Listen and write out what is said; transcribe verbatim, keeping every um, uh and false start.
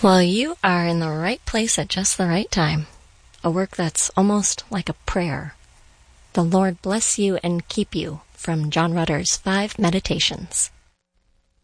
Well, you are in the right place at just the right time. A work that's almost like a prayer. The Lord bless you and keep you from John Rutter's Five Meditations.